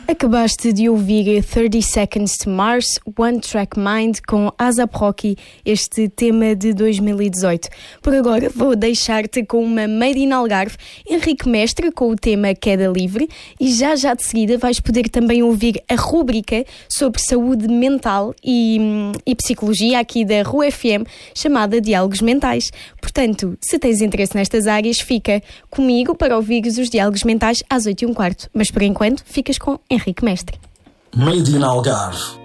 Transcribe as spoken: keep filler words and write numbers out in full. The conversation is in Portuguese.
Acabaste de ouvir thirty Seconds to Mars, One Track Mind com A$ap Rocky, este tema de dois mil e dezoito. Por agora vou deixar-te com uma Made in Algarve, Henrique Mestre com o tema Queda Livre, e já já de seguida vais poder também ouvir a rúbrica sobre saúde mental e, e psicologia aqui da R U F M, chamada Diálogos Mentais. Portanto, se tens interesse nestas áreas, fica comigo para ouvires os Diálogos Mentais às oito e um quarto. Mas por enquanto, ficas com Henrique Mestre. Made in Algarve.